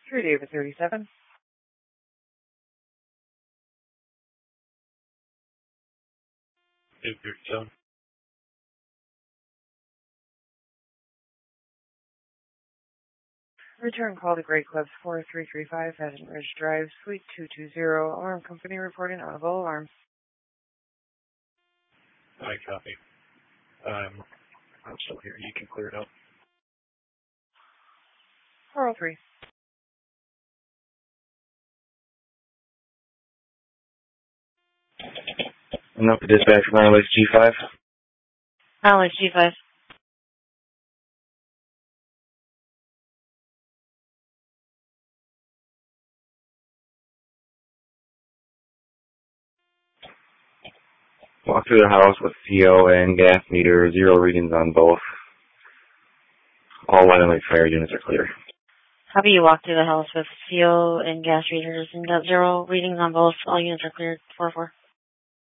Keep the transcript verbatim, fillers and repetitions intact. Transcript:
Through David thirty-seven. David thirty-seven. Return call to Great Clubs four three three five, Pheasant Ridge Drive, Suite two two zero. Alarm company reporting audible alarm. I copy. Um, I'm still here. You can clear it up. four oh three. I'm up to dispatch for Mile G five. Mile G five. Walk through the house with fuel and gas meter, zero readings on both. All line of fire units are clear. How do you walk through the house with fuel and gas readers and got zero readings on both? All units are cleared. four four.